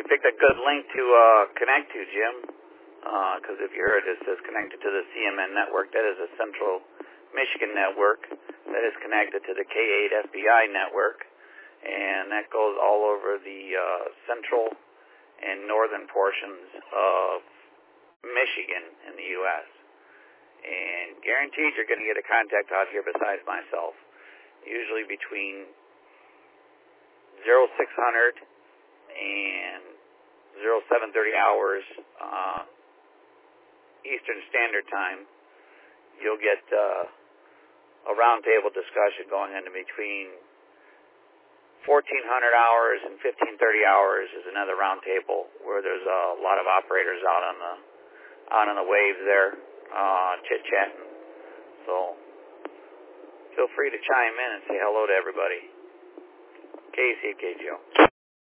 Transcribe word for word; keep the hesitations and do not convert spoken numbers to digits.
picked a good link to uh, connect to, Jim, because uh, if you heard it says connected to the C M N network. That is a Central Michigan network that is connected to the K eight F B I network, and that goes all over the uh, central and northern portions of Michigan in the U S And guaranteed you're going to get a contact out here besides myself, usually between zero six hundred and zero seven thirty hours uh, Eastern Standard Time. You'll get uh, a roundtable discussion going into between fourteen hundred hours and fifteen thirty hours is another roundtable where there's a lot of operators out on the out on the waves there, uh, chit-chatting. So feel free to chime in and say hello to everybody. K C K G O.